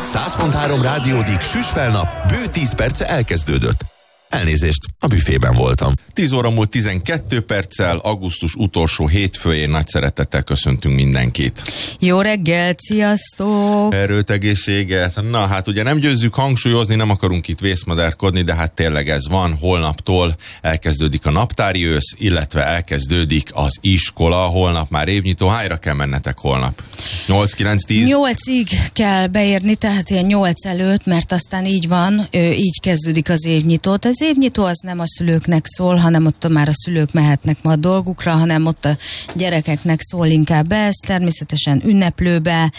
100.3 Rádiódik süsfelnap bő 10 perce elkezdődött. Elnézést, a büfében voltam. 10 óra múlt 12 perccel, augusztus utolsó hétfőjén nagy szeretettel köszöntünk mindenkit. Jó reggelt, sziasztok! Erőt, egészséget. Na hát ugye nem győzzük hangsúlyozni, nem akarunk itt vészmadárkodni, de hát tényleg ez van. Holnaptól elkezdődik a naptári ősz, illetve elkezdődik az iskola. Holnap már évnyitó. Hányra kell mennetek holnap? 8-9-10? 8-ig kell beérni, tehát ilyen 8 előtt, mert aztán így van, így kezdődik az évnyitót. Az évnyitó az nem a szülőknek szól, hanem ott már a szülők mehetnek ma a dolgukra, hanem ott a gyerekeknek szól inkább ez, természetesen ünneplőbe,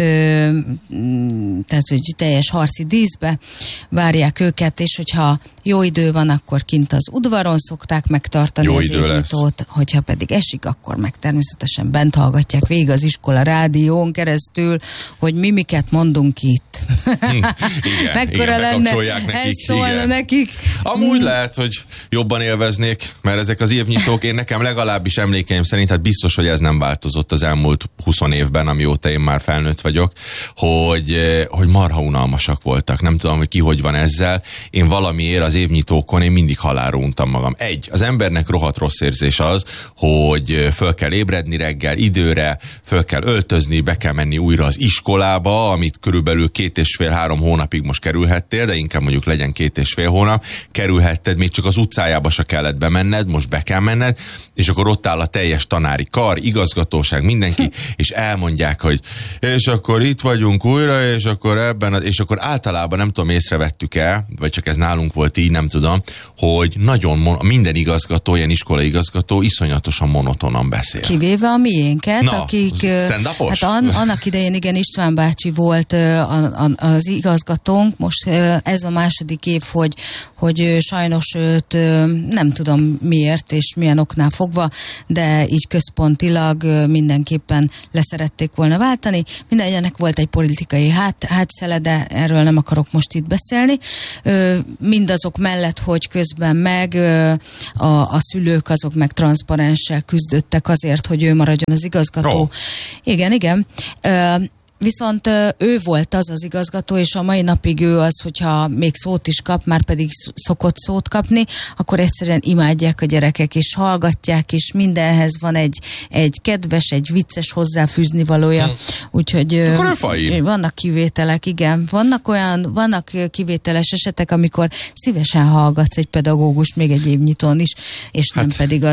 tehát hogy teljes harci díszbe várják őket, és hogyha jó idő van, akkor kint az udvaron szokták megtartani jó az évnyitót, lesz. Hogyha pedig esik, akkor meg természetesen bent hallgatják végig az iskola rádión keresztül, hogy mi miket mondunk itt. Igen, mekkora lenne, ez szólna nekik. Amúgy lehet, hogy jobban élveznék, mert ezek az évnyitók, én nekem legalábbis emlékeim szerint, hát biztos, hogy ez nem változott az elmúlt 20 évben, amióta én már felnőtt vagyok, hogy marha unalmasak voltak. Nem tudom, hogy ki hogy van ezzel. Én valamiért az évnyitókon én mindig halálra untam magam. Az embernek rohadt rossz érzés az, hogy föl kell ébredni reggel időre, föl kell öltözni, be kell menni újra az iskolába, amit körülbelül 2,5-3 hónapig most kerülhettél, de inkább mondjuk legyen 2,5 hónap, kerülhetted, még csak az utcájába se kellett bemenned, most be kell menned, és akkor ott áll a teljes tanári kar, igazgatóság, mindenki, és elmondják, hogy és akkor itt vagyunk újra, és akkor és akkor általában nem tudom, észrevettük el, vagy csak ez nálunk volt így, nem tudom, hogy minden igazgató, ilyen iskolai igazgató iszonyatosan monotonan beszél. Kivéve a miénket, akik hát annak idején igen, István bácsi volt az igazgatónk, most ez a második év, hogy sajnos őt nem tudom miért és milyen oknál fogva, de így központilag mindenképpen leszerették volna váltani. Mindennek volt egy politikai hátszele, de erről nem akarok most itt beszélni. Mindazok mellett, hogy közben meg a szülők azok meg transzparenssel küzdöttek azért, hogy ő maradjon az igazgató. Oh. Igen. Viszont ő volt az igazgató, és a mai napig ő az, hogyha még szót is kap, már pedig szokott szót kapni, akkor egyszerűen imádják a gyerekek, és hallgatják, és mindenhez van egy kedves, egy vicces hozzáfűzni valója. Úgyhogy vannak kivételek, igen. Vannak kivételes esetek, amikor szívesen hallgatsz egy pedagógust még egy évnyitón is, és nem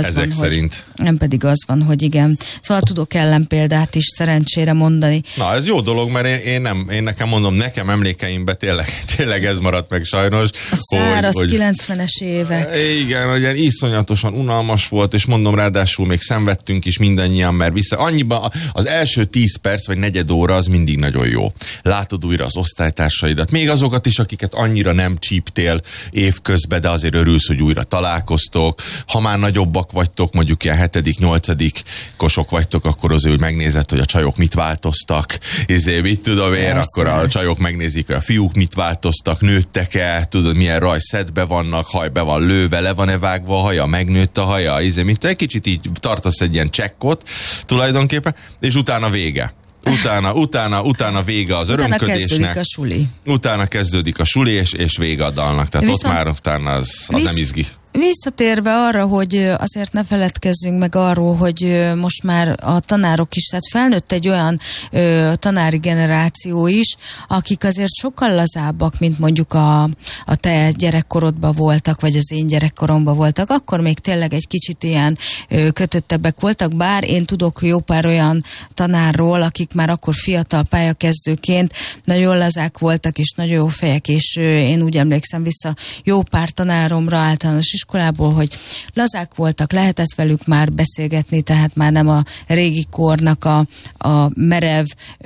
pedig az van, hogy igen. Szóval tudok ellenpéldát is szerencsére mondani. Na, ez jó dolog, mert én nekem emlékeimben tényleg ez maradt meg sajnos. A száraz 90-es évek. Igen, hogy iszonyatosan unalmas volt, és mondom, ráadásul még szenvedtünk is mindannyian, mert annyiban az első 10 perc vagy negyed óra az mindig nagyon jó. Látod újra az osztálytársaidat, még azokat is, akiket annyira nem csíptél évközben, de azért örülsz, hogy újra találkoztok. Ha már nagyobbak vagytok, mondjuk ilyen 7.-8. vagytok, akkor az ő megnézed, hogy a csajok mit változtak, mit tudom én, akkor a csajok megnézik, hogy a fiúk mit változtak, nőttek-e, tudod, milyen rajszedbe vannak, haj be van lőve, le van-e vágva a haja, megnőtt a haja, egy kicsit így tartasz egy ilyen csekkot tulajdonképpen, és utána vége. Utána vége az örömködésnek. Utána kezdődik a suli, és vége a dalnak. Tehát ott már utána az nem izgi. Visszatérve arra, hogy azért ne feledkezzünk meg arról, hogy most már a tanárok is, tehát felnőtt egy olyan tanári generáció is, akik azért sokkal lazábbak, mint mondjuk a te gyerekkorodban voltak, vagy az én gyerekkoromban voltak. Akkor még tényleg egy kicsit ilyen kötöttebbek voltak, bár én tudok jó pár olyan tanárról, akik már akkor fiatal pályakezdőként nagyon lazák voltak, és nagyon jó fejek, és én úgy emlékszem vissza jó pár tanáromra általános iskolából, hogy lazák voltak, lehetett velük már beszélgetni, tehát már nem a régi kornak a merev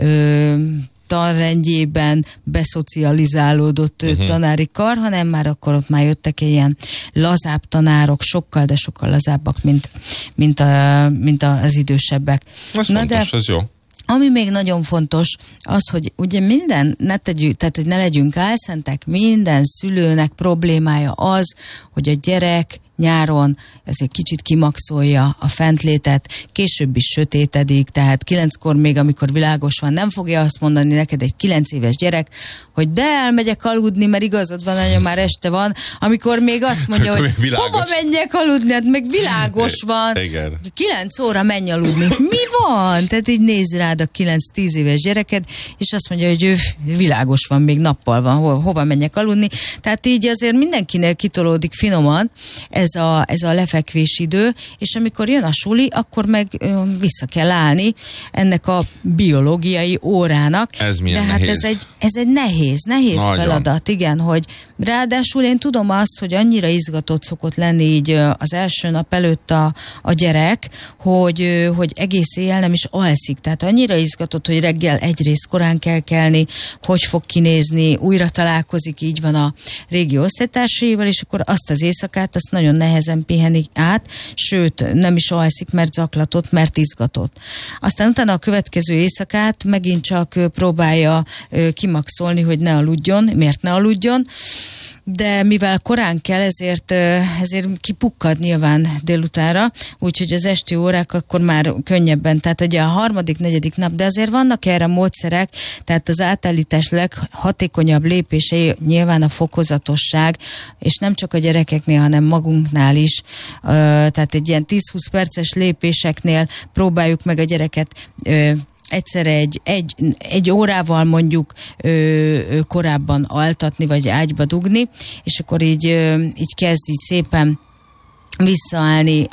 tanrendjében beszocializálódott tanári kar, hanem már akkor ott már jöttek ilyen lazább tanárok, sokkal, de sokkal lazábbak, mint az idősebbek. Ez jó. Ami még nagyon fontos, az, hogy ugye hogy ne legyünk álszentek, minden szülőnek problémája az, hogy a gyerek nyáron ezért kicsit kimaxolja a fentlétet, később is sötétedik, tehát 9-kor még, amikor világos van, nem fogja azt mondani neked egy 9 éves gyerek, hogy de elmegyek aludni, mert igazad van, anya, már este van, amikor még azt mondja, hogy hova menjek aludni, hát meg világos van, 9 óra menj aludni. Mi van? Tehát így néz rád a 9-10 éves gyereked, és azt mondja, hogy ő világos van, még nappal van, hova menjek aludni. Tehát így azért mindenkinek kitolódik finoman ez a lefekvési idő, és amikor jön a suli, akkor meg vissza kell állni ennek a biológiai órának. Ez milyen de nehéz. Hát ez egy nehéz feladat, igen, hogy ráadásul én tudom azt, hogy annyira izgatott szokott lenni így az első nap előtt a gyerek, hogy egész éjjel nem is alszik. Tehát annyira izgatott, hogy reggel egyrészt korán kell kelni, hogy fog kinézni, újra találkozik, így van a régi osztálytársaival, és akkor azt az éjszakát, azt nagyon nehezen pihenik át, sőt, nem is alszik, mert zaklatott, mert izgatott. Aztán utána a következő éjszakát megint csak próbálja kimaxolni, hogy ne aludjon. Miért ne aludjon? De mivel korán kell, ezért kipukkad nyilván délutánra, úgyhogy az esti órák akkor már könnyebben, tehát ugye a harmadik, negyedik nap, de azért vannak erre módszerek, tehát az átállítás leghatékonyabb lépései nyilván a fokozatosság, és nem csak a gyerekeknél, hanem magunknál is, tehát egy ilyen 10-20 perces lépéseknél próbáljuk meg a gyereket egyszerre egy órával mondjuk korábban altatni, vagy ágyba dugni, és akkor így kezd így szépen visszaállni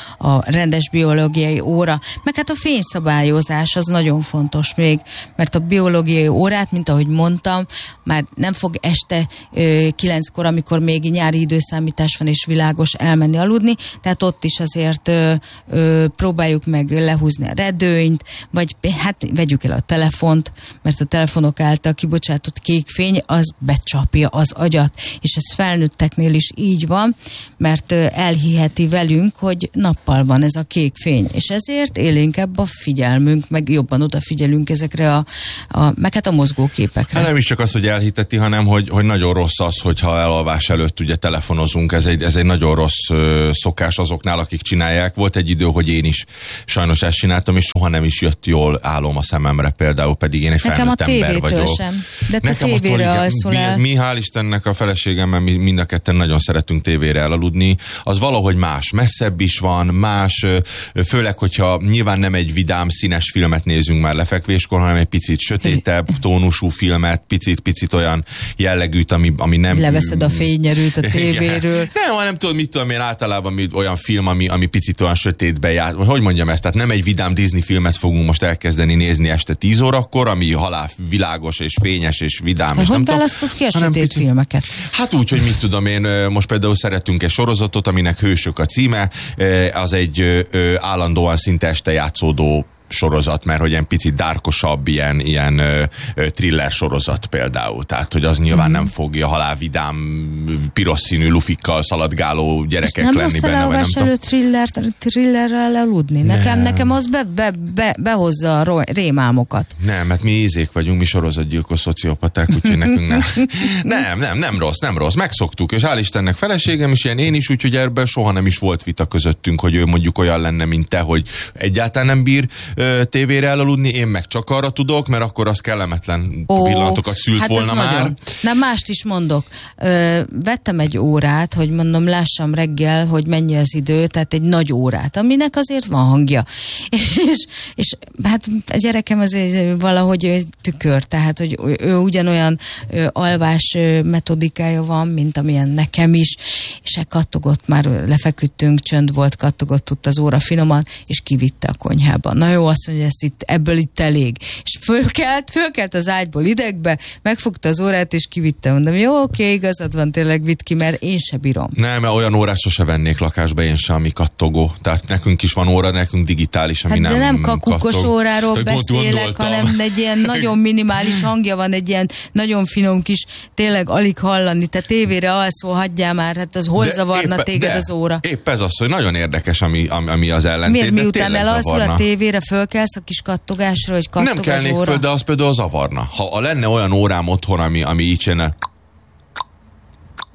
a rendes biológiai óra. Meg hát a fényszabályozás az nagyon fontos még, mert a biológiai órát, mint ahogy mondtam, már nem fog este 9-kor, amikor még nyári időszámítás van és világos, elmenni aludni, tehát ott is azért próbáljuk meg lehúzni a redőnyt, vagy hát vegyük el a telefont, mert a telefonok által kibocsátott kék fény az becsapja az agyat, és ez felnőtteknél is így van, mert elhiheti velünk, hogy nappal van ez a kék fény, és ezért élénkebb a figyelmünk, meg jobban odafigyelünk ezekre meg hát a mozgóképekre. Hát nem is csak az, hogy elhiteti, hanem hogy nagyon rossz az, hogyha elalvás előtt ugye telefonozunk, ez egy nagyon rossz szokás azoknál, akik csinálják. Volt egy idő, hogy én is sajnos ezt csináltam, és soha nem is jött jól álom a szememre például, pedig én egy felnőtt ember vagyok. Sem. De te tévére alszol el. Mi hál' Istennek a feleségemmel mind a ketten nagyon szeretünk tévére elaludni. Az valahogy más, messzebb is van, más, főleg, hogyha nyilván nem egy vidám, színes filmet nézünk már lefekvéskor, hanem egy picit sötétebb tónusú filmet, picit olyan jellegűt, ami nem... Leveszed a fényerőt a tévéről. Nem tudom, mit tudom én, általában olyan film, ami picit olyan sötétbe jár. Hogy mondjam ezt? Tehát nem egy vidám Disney filmet fogunk most elkezdeni nézni este 10 órakor, ami halál világos és fényes és vidám. És hogy választod ki a sötét filmeket? Hát úgy, hogy mit tudom én, most például szeretünk egy sorozatot, aminek Hősök a címe, az egy állandóan szinte este játszódó sorozat, mert hogy ilyen picit dárkosabb, ilyen thriller sorozat például. Tehát, hogy az nyilván nem fogja halálvidám, piros színű lufikkal szaladgáló gyerekek lenni benne. Nem rossz előtt thrillerrel aludni. Nekem az behozza a rémálmokat. Nem, mert mi ízék vagyunk, mi sorozatgyilkos szociopaták, úgyhogy nekünk nem rossz. Megszoktuk, és hál' Istennek feleségem is ilyen, én is, úgyhogy ebben soha nem is volt vita közöttünk, hogy ő mondjuk olyan lenne, mint te, hogy egyáltalán nem bír tévére elaludni, én meg csak arra tudok, mert akkor az kellemetlen pillanatokat szült volna már. Nagyon. Nem, mást is mondok. Vettem egy órát, hogy mondom, lássam reggel, hogy mennyi az idő, tehát egy nagy órát, aminek azért van hangja. És hát a gyerekem azért valahogy tükör, tehát, hogy ő ugyanolyan alvás metodikája van, mint amilyen nekem is, és kattogott, már lefeküdtünk, csönd volt, kattogott ott az óra finoman, és kivitte a konyhába. Na jó, azt mondja, ebből itt elég. És fölkelt az ágyból idegbe, megfogta az órát, és kivitte. Mondom, jó, oké, igazad van, tényleg vidd ki, mert én se bírom. Nem, mert olyan órát sose vennék lakásba, én sem, ami kattogó. Tehát nekünk is van óra, nekünk digitális, ami hát nem de nem kakukos kattog. óráról beszélek, hanem egy ilyen nagyon minimális hangja van, egy ilyen nagyon finom kis, tényleg alig hallani. Te tévére alszol, hagyjál már, hát az hol zavarna téged az óra? Épp ez az, hogy nagyon érdekes, ami az ellentét. Miért miután elalszol a tévére, fölkelsz a kis kattogásra, hogy kattog nem kelnék az óra? föl, de az például zavarna. Ha lenne olyan órám otthon, ami így csinál,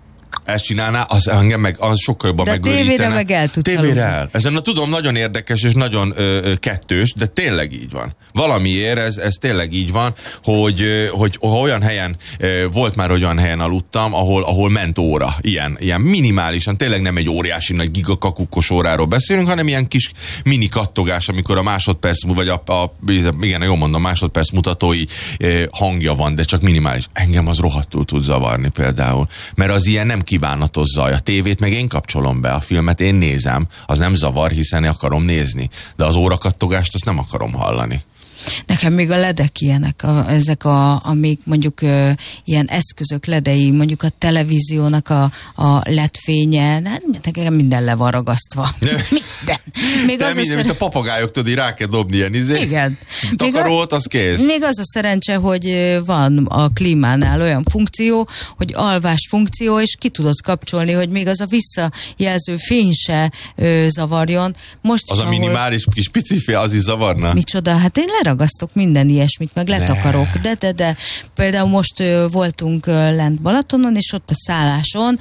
ezt csinálná, az engem meg az sokkal jobban megőrítene. De tévére meg el tudsz Tévére el. Ezen tudom, nagyon érdekes és nagyon kettős, de tényleg így van. Valamiért ez tényleg így van, hogy olyan helyen, volt már olyan helyen aludtam, ahol ment óra. Ilyen minimálisan, tényleg nem egy óriási nagy gigakakukkos óráról beszélünk, hanem ilyen kis mini kattogás, amikor a másodperc, vagy igen, jól mondom, másodperc mutatói hangja van, de csak minimális. Engem az rohadtul tud zavarni például. Mert az ilyen nem kívánatos zaj. A tévét meg én kapcsolom be, a filmet én nézem. Az nem zavar, hiszen akarom nézni. De az órakattogást azt nem akarom hallani. Nekem még a ledek ilyenek, ezek amik mondjuk ilyen eszközök ledei, mondjuk a televíziónak a LED-fénye, nekem minden le van ragasztva. Minden. Még te minden, mint a papagájok, tudod, rá kell dobni ilyen Igen. Takarót, az kész. Még az a szerencse, hogy van a klímánál olyan funkció, hogy alvás funkció, és ki tudod kapcsolni, hogy még az a visszajelző fény se zavarjon. Most az is, a minimális kis pici fél, az is zavarna? Micsoda? Hát én leragasztok minden ilyesmit, meg letakarok. De. Például most voltunk lent Balatonon, és ott a szálláson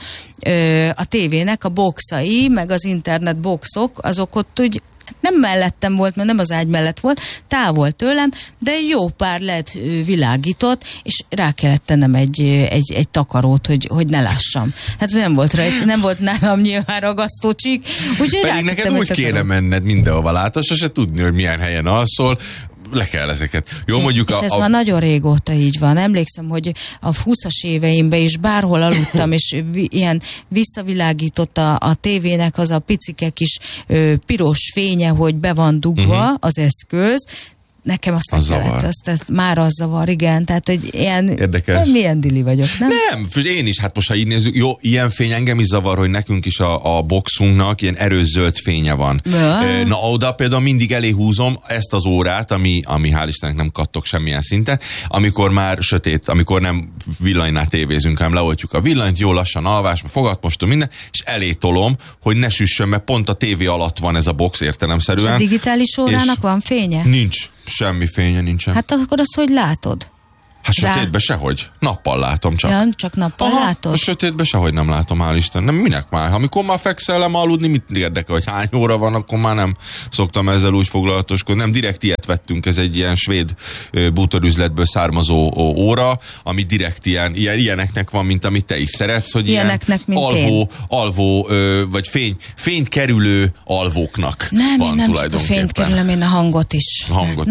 a tévének a boxai, meg az internet boxok, azok ott úgy nem mellettem volt, mert nem az ágy mellett volt, távol tőlem, de jó pár LED világított, és rá kellett tennem egy takarót, hogy ne lássam. Hát nem volt nálam nyilván ragasztócsík, úgyhogy pedig neked úgy kéne menned mindenhova látásra, se tudni, hogy milyen helyen alszol, le kell ezeket. Jó, mondjuk és ez már nagyon régóta így van. Emlékszem, hogy a 20-as éveimben is bárhol aludtam, és ilyen visszavilágított a tévének az a picike kis piros fénye, hogy be van dugva az eszköz. Nekem azt nem kellett, azt már az zavar, igen, tehát egy ilyen, milyen dili vagyok, nem? Nem, én is, hát most ha így nézzük, jó, ilyen fény engem is zavar, hogy nekünk is a boxunknak ilyen erős zöld fénye van. Na, oda például mindig elé húzom ezt az órát, ami hál' Istennek nem kattog semmilyen szinten, amikor már sötét, amikor nem villanynál tévézünk, hanem leoltjuk a villanyt, jó lassan alvás, fogatmostom minden, és elé tolom, hogy ne süssön, mert pont a tévé alatt van ez a box értelemszerűen. És a digitális órának van fénye? Nincs. Semmi fénye nincsen. Hát akkor azt hogy látod? Hát sötétben sehogy. Nappal látom csak. Ja, csak nappal látod? A sötétben sehogy nem látom, hál' Isten. Nem, minek már? Amikor már fekszel aludni, mit érdekel, hogy hány óra van, akkor már nem szoktam ezzel úgy foglalatoskodni. Nem, direkt ilyet vettünk, ez egy ilyen svéd bútorüzletből származó óra, ami direkt ilyeneknek van, mint amit te is szeretsz, hogy ilyeneknek, ilyen alvó vagy fényt kerülő alvóknak van nem tulajdonképpen. Csak a fényt kerülem, én a hangot is.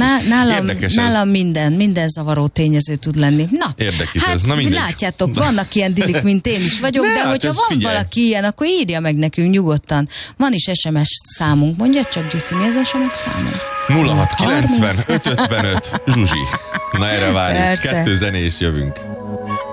Nálam minden zavaró tényező tud lenni. Na, érdekes hát ez. Na, látjátok, vannak ilyen dilik, mint én is vagyok, de hogyha van valaki ilyen, akkor írja meg nekünk nyugodtan. Van is SMS számunk. Mondja csak, Gyuszi, mi az SMS számunk? 0690 555 Zsuzsi. Na, erre várjuk. 2 zenés jövünk.